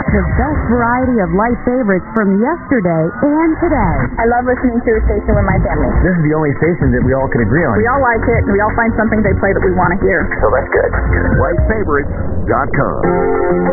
The best variety of light favorites from yesterday and today. I love listening to the station with my family. This is the only station that we all can agree on. We all like it, and we all find something they play that we want to hear. So that's good. LightFavorites.com.